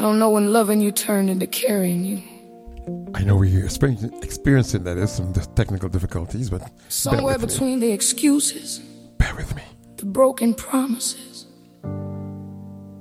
don't know when loving you turned into carrying you. I know we're experiencing that. There's some technical difficulties, but somewhere between the excuses, bear with me, the broken promises,